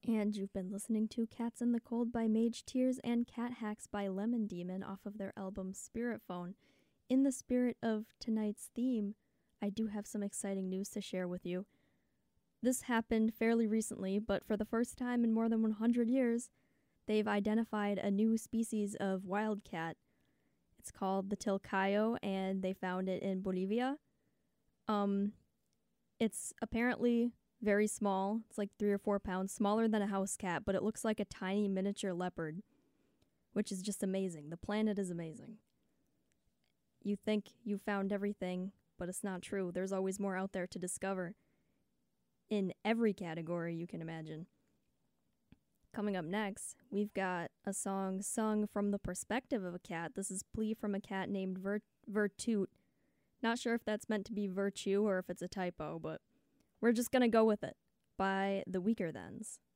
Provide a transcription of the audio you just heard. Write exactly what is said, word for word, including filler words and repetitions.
And you've been listening to Cats in the Cold by Mage Tears and Cat Hacks by Lemon Demon off of their album Spirit Phone. In the spirit of tonight's theme, I do have some exciting news to share with you. This happened fairly recently, but for the first time in more than one hundred years, they've identified a new species of wildcat. It's called the Tilcayo, and they found it in Bolivia. Um, it's apparently very small. It's like three or four pounds, smaller than a house cat, but it looks like a tiny miniature leopard, which is just amazing. The planet is amazing. You think you found everything, but it's not true. There's always more out there to discover in every category you can imagine. Coming up next, we've got a song sung from the perspective of a cat. This is Plea from a Cat named Vir- Virtute. Not sure if that's meant to be virtue or if it's a typo, but we're just gonna go with it, by The Weaker Thens.